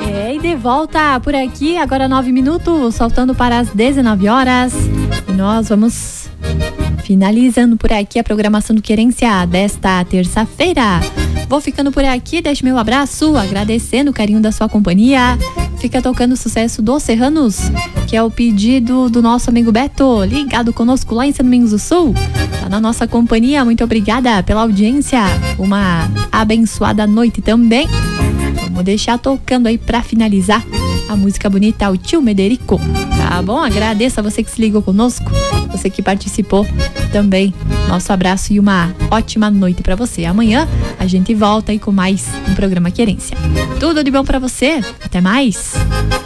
E de volta por aqui, agora 9 minutos, saltando para as 19 horas. E nós vamos finalizando por aqui a programação do Querência desta terça-feira. Vou ficando por aqui, deixo meu abraço, agradecendo o carinho da sua companhia. Fica tocando o sucesso dos Serranos, que é o pedido do nosso amigo Beto, ligado conosco lá em São Domingos do Sul. Tá na nossa companhia, muito obrigada pela audiência. Uma abençoada noite também. Vamos deixar tocando aí pra finalizar a música bonita, o Tio Mederico. Tá bom? Agradeço a você que se ligou conosco, você que participou também. Nosso abraço e uma ótima noite pra você. Amanhã a gente volta aí com mais um programa Querência. Tudo de bom pra você. Até mais.